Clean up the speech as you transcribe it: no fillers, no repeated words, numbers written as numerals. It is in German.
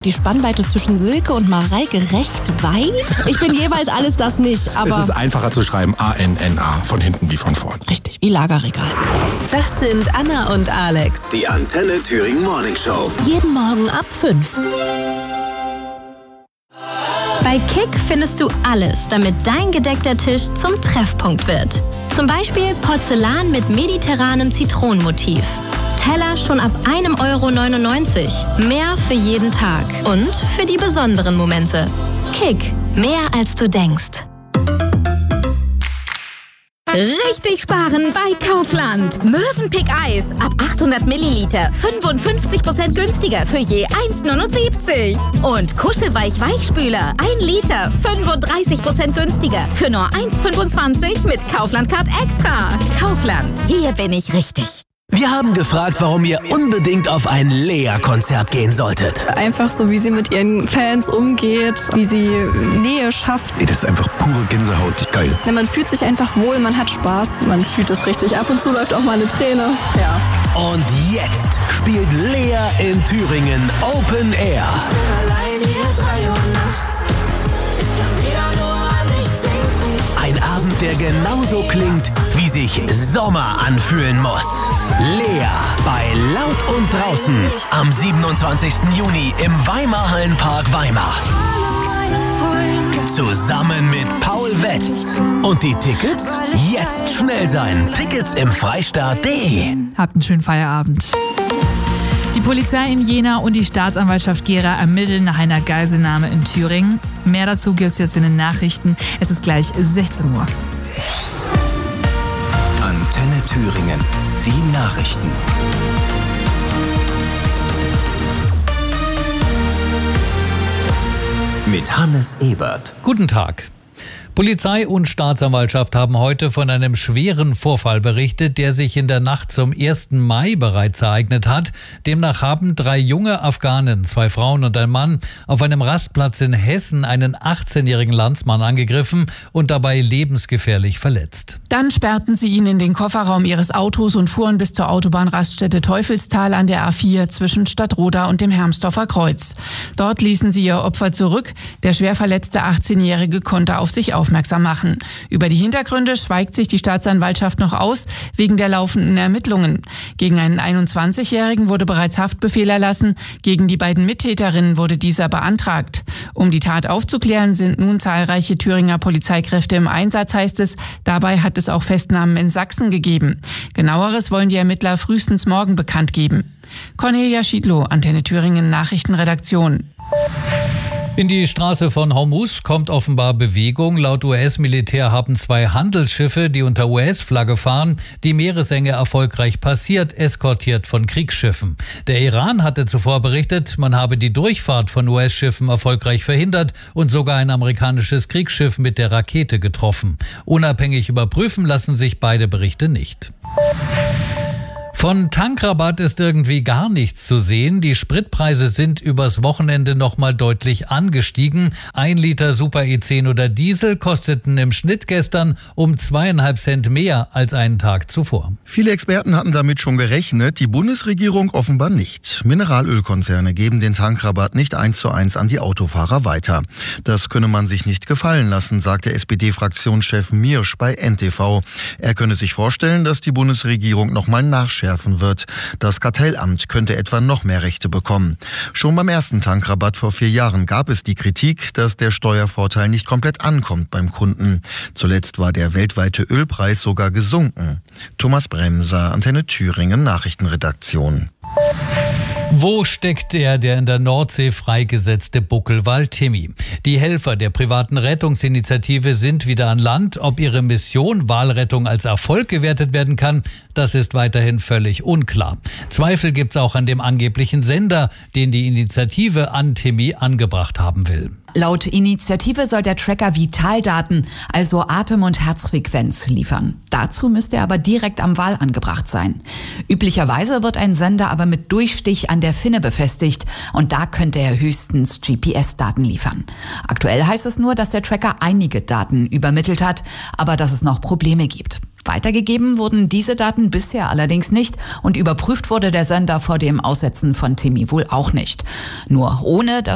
die Spannweite zwischen Silke und Mareike recht weit. Ich bin jeweils alles das nicht, aber... Es ist einfacher zu schreiben, A-N-N-A, von hinten wie von vorn. Richtig, wie Lagerregal. Das sind Anna und Alex. Die Antenne Thüringen Morning Show. Jeden Morgen ab 5. Bei Kick findest du alles, damit dein gedeckter Tisch zum Treffpunkt wird. Zum Beispiel Porzellan mit mediterranem Zitronenmotiv. Teller schon ab 1,99 €. Mehr für jeden Tag und für die besonderen Momente. Kick, mehr als du denkst. Richtig sparen bei Kaufland. Mövenpick Eis ab 800 Milliliter 55% günstiger für je 1,79 €. Und Kuschelweich Weichspüler 1 Liter 35% günstiger für nur 1,25 € mit Kaufland Card Extra. Kaufland, hier bin ich richtig. Wir haben gefragt, warum ihr unbedingt auf ein Lea-Konzert gehen solltet. Einfach so, wie sie mit ihren Fans umgeht, wie sie Nähe schafft. Das ist einfach pure Gänsehaut. Geil. Ja, man fühlt sich einfach wohl, man hat Spaß, man fühlt es richtig. Ab und zu läuft auch mal eine Träne. Ja. Und jetzt spielt Lea in Thüringen Open Air. Ein Abend, der genauso klingt, wie sich Sommer anfühlen muss. Lea bei Laut und Draußen am 27. Juni im Weimar-Hallenpark Weimar. Zusammen mit Paul Wetz. Und die Tickets? Jetzt schnell sein. Tickets im Freistaat.de. Habt einen schönen Feierabend. Die Polizei in Jena und die Staatsanwaltschaft Gera ermitteln nach einer Geiselnahme in Thüringen. Mehr dazu gibt's jetzt in den Nachrichten. Es ist gleich 16 Uhr. Antenne Thüringen. Die Nachrichten. Mit Hannes Ebert. Guten Tag. Polizei und Staatsanwaltschaft haben heute von einem schweren Vorfall berichtet, der sich in der Nacht zum 1. Mai bereits ereignet hat. Demnach haben 3 junge Afghanen, 2 Frauen und ein Mann, auf einem Rastplatz in Hessen einen 18-jährigen Landsmann angegriffen und dabei lebensgefährlich verletzt. Dann sperrten sie ihn in den Kofferraum ihres Autos und fuhren bis zur Autobahnraststätte Teufelstal an der A4 zwischen Stadtroda und dem Hermsdorfer Kreuz. Dort ließen sie ihr Opfer zurück. Der schwer verletzte 18-Jährige konnte auf sich aufmerksam machen. Über die Hintergründe schweigt sich die Staatsanwaltschaft noch aus, wegen der laufenden Ermittlungen. Gegen einen 21-Jährigen wurde bereits Haftbefehl erlassen, gegen die beiden Mittäterinnen wurde dieser beantragt. Um die Tat aufzuklären, sind nun zahlreiche Thüringer Polizeikräfte im Einsatz, heißt es. Dabei hat es auch Festnahmen in Sachsen gegeben. Genaueres wollen die Ermittler frühestens morgen bekannt geben. Cornelia Schiedlow, Antenne Thüringen Nachrichtenredaktion. In die Straße von Hormuz kommt offenbar Bewegung. Laut US-Militär haben 2 Handelsschiffe, die unter US-Flagge fahren, die Meeresenge erfolgreich passiert, eskortiert von Kriegsschiffen. Der Iran hatte zuvor berichtet, man habe die Durchfahrt von US-Schiffen erfolgreich verhindert und sogar ein amerikanisches Kriegsschiff mit der Rakete getroffen. Unabhängig überprüfen lassen sich beide Berichte nicht. Von Tankrabatt ist irgendwie gar nichts zu sehen. Die Spritpreise sind übers Wochenende nochmal deutlich angestiegen. 1 Liter Super E10 oder Diesel kosteten im Schnitt gestern um 2,5 Cent mehr als einen Tag zuvor. Viele Experten hatten damit schon gerechnet, die Bundesregierung offenbar nicht. Mineralölkonzerne geben den Tankrabatt nicht 1:1 an die Autofahrer weiter. Das könne man sich nicht gefallen lassen, sagte SPD-Fraktionschef Miersch bei NTV. Er könne sich vorstellen, dass die Bundesregierung nochmal nachschärfen wird. Das Kartellamt könnte etwa noch mehr Rechte bekommen. Schon beim ersten Tankrabatt vor 4 Jahren gab es die Kritik, dass der Steuervorteil nicht komplett ankommt beim Kunden. Zuletzt war der weltweite Ölpreis sogar gesunken. Thomas Bremser, Antenne Thüringen Nachrichtenredaktion. Wo steckt der in der Nordsee freigesetzte Buckelwal Timmy? Die Helfer der privaten Rettungsinitiative sind wieder an Land. Ob ihre Mission Walrettung als Erfolg gewertet werden kann, das ist weiterhin völlig unklar. Zweifel gibt's auch an dem angeblichen Sender, den die Initiative an Timmy angebracht haben will. Laut Initiative soll der Tracker Vitaldaten, also Atem- und Herzfrequenz, liefern. Dazu müsste er aber direkt am Wal angebracht sein. Üblicherweise wird ein Sender aber mit Durchstich an der Finne befestigt und da könnte er höchstens GPS-Daten liefern. Aktuell heißt es nur, dass der Tracker einige Daten übermittelt hat, aber dass es noch Probleme gibt. Weitergegeben wurden diese Daten bisher allerdings nicht und überprüft wurde der Sender vor dem Aussetzen von Timmy wohl auch nicht. Nur ohne, dass